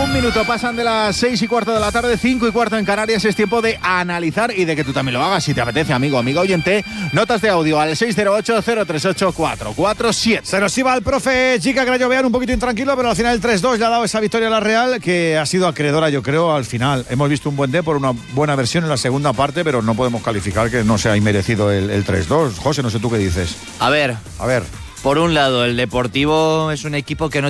Un minuto pasan de las 6:15 de la tarde, 5:15 en Canarias. Es tiempo de analizar y de que tú también lo hagas si te apetece, amigo, amiga oyente. Notas de audio al 608-038-447. Se nos iba el profe Chica, que la llovean un poquito intranquilo, pero al final el 3-2 le ha dado esa victoria a la Real, que ha sido acreedora, yo creo, al final. Hemos visto un buen D por una buena versión en la segunda parte, pero no podemos calificar que no sea inmerecido el 3-2. José, no sé tú qué dices. A ver, A ver. por un lado, el Deportivo es un equipo que no